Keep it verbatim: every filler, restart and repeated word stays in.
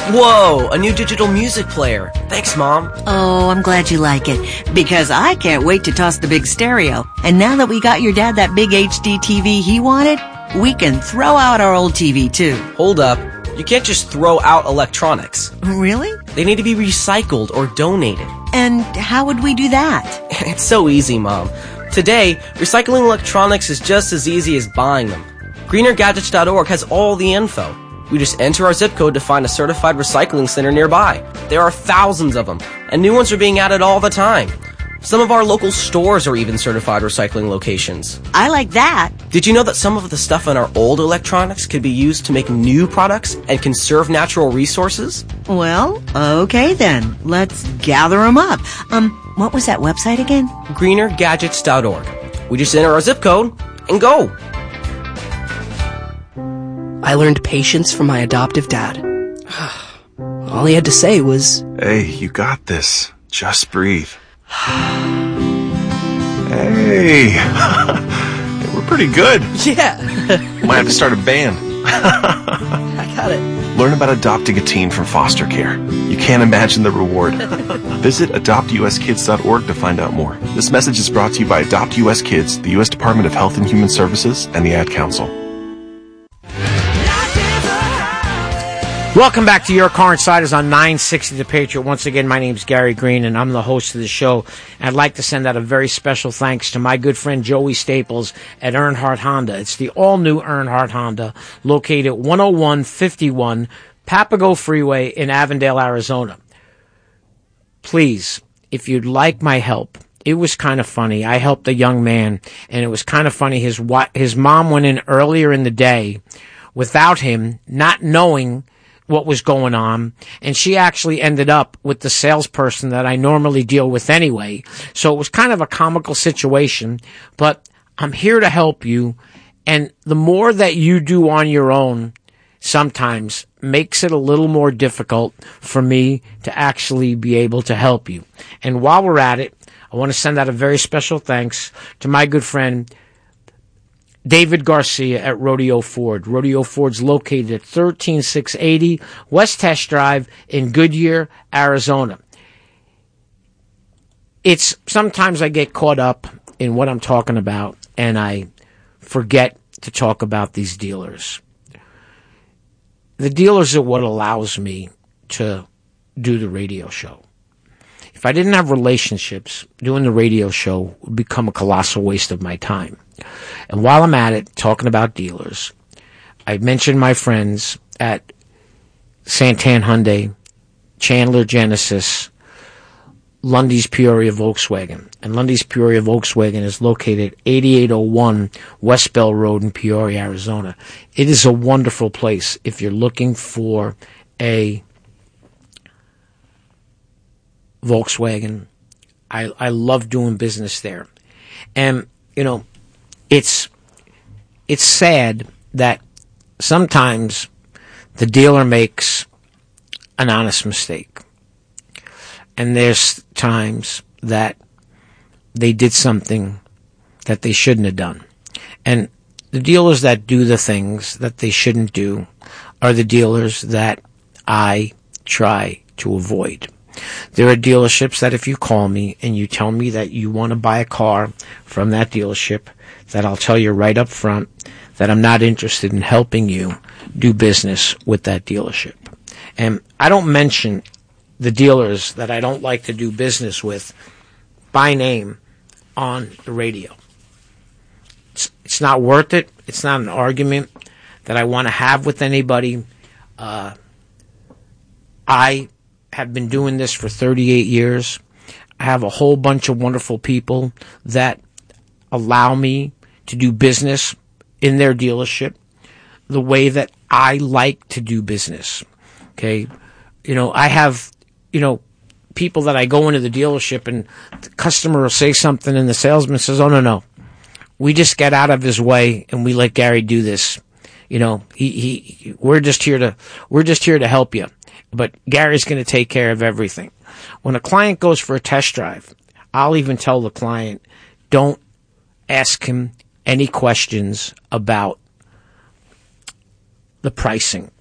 Whoa, a new digital music player. Thanks, Mom. Oh, I'm glad you like it, because I can't wait to toss the big stereo. And now that we got your dad that big H D T V he wanted, we can throw out our old T V too. Hold up. You can't just throw out electronics. Really? They need to be recycled or donated. And how would we do that? It's so easy, Mom. Today, recycling electronics is just as easy as buying them. greener gadgets dot org has all the info. We just enter our zip code to find a certified recycling center nearby. There are thousands of them, and new ones are being added all the time. Some of our local stores are even certified recycling locations. I like that. Did you know that some of the stuff in our old electronics could be used to make new products and conserve natural resources? Well, okay then. Let's gather them up. Um, what was that website again? greener gadgets dot org. We just enter our zip code and go. I learned patience from my adoptive dad. All he had to say was, "Hey, you got this. Just breathe." Hey, we're pretty good. yeah, Might have to start a band. I got it. Learn about adopting a teen from foster care. You can't imagine the reward. Visit adopt u s kids dot org to find out more. This message is brought to you by Adopt U S Kids, the U S Department of Health and Human Services, and the Ad Council. Welcome back to Your Car Insiders on nine sixty The Patriot. Once again, my name's Gary Green, and I'm the host of the show. And I'd like to send out a very special thanks to my good friend Joey Staples at Earnhardt Honda. It's the all-new Earnhardt Honda, located at one oh one fifty-one Papago Freeway in Avondale, Arizona. Please, if you'd like my help, it was kind of funny. I helped a young man, and it was kind of funny. His wa- his mom went in earlier in the day without him, not knowing what was going on, and she actually ended up with the salesperson that I normally deal with anyway. So it was kind of a comical situation, but I'm here to help you, and the more that you do on your own sometimes makes it a little more difficult for me to actually be able to help you. And while we're at it, I want to send out a very special thanks to my good friend David Garcia at Rodeo Ford. Rodeo Ford's located at thirteen six eighty West Test Drive in Goodyear, Arizona. It's sometimes I get caught up in what I'm talking about, and I forget to talk about these dealers. The dealers are what allows me to do the radio show. If I didn't have relationships, doing the radio show would become a colossal waste of my time. And while I'm at it, talking about dealers, I mentioned my friends at Santan Hyundai, Chandler Genesis, Lundy's Peoria Volkswagen. And Lundy's Peoria Volkswagen is located at eighty-eight oh one West Bell Road in Peoria, Arizona. It is a wonderful place if you're looking for a Volkswagen. I, I love doing business there. And, you know, It's it's sad that sometimes the dealer makes an honest mistake. And there's times that they did something that they shouldn't have done. And the dealers that do the things that they shouldn't do are the dealers that I try to avoid. There are dealerships that if you call me and you tell me that you want to buy a car from that dealership, that I'll tell you right up front that I'm not interested in helping you do business with that dealership. And I don't mention the dealers that I don't like to do business with by name on the radio. It's, it's not worth it. It's not an argument that I want to have with anybody. Uh, I have been doing this for thirty-eight years. I have a whole bunch of wonderful people that allow me to do business in their dealership the way that I like to do business. Okay. You know, I have, you know, people that I go into the dealership and the customer will say something and the salesman says, oh, no, no. We just get out of his way and we let Gary do this. You know, he, he, we're just here to, we're just here to help you. But Gary's going to take care of everything. When a client goes for a test drive, I'll even tell the client, don't ask him any questions about the pricing.